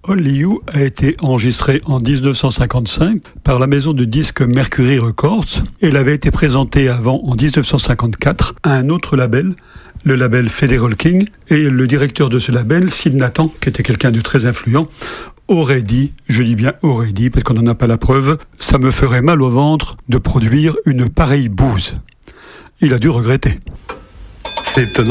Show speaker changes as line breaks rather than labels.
Only You a été enregistré en 1955 par la maison de disques Mercury Records. Elle avait été présentée avant, en 1954, à un autre label, le label Federal King, et le directeur de ce label, Sid Nathan, qui était quelqu'un de très influent, aurait dit, je dis bien aurait dit, parce qu'on n'en a pas la preuve, ça me ferait mal au ventre de produire une pareille bouse. Il a dû regretter.
C'est étonnant, non ?